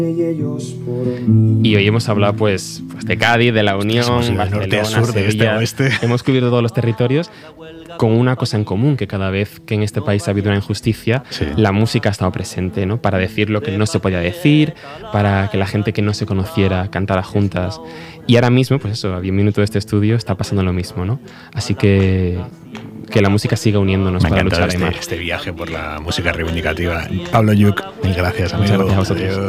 Y hoy hemos hablado pues de Cádiz, de la Unión, Barcelona, norte a sur, Sevilla. de este a oeste. Hemos cubierto todos los territorios con una cosa en común, que cada vez que en este país ha habido una injusticia, Sí. la música ha estado presente, ¿no? Para decir lo que no se podía decir, para que la gente que no se conociera cantara juntas. Y ahora mismo, pues eso, a 10 minutos de este estudio está pasando lo mismo, ¿no? Así que la música siga uniéndonos Me ha para encantado luchar. este viaje por la música reivindicativa. Pablo Lluch, mil gracias, amigo. Muchas gracias a vosotros. Adiós.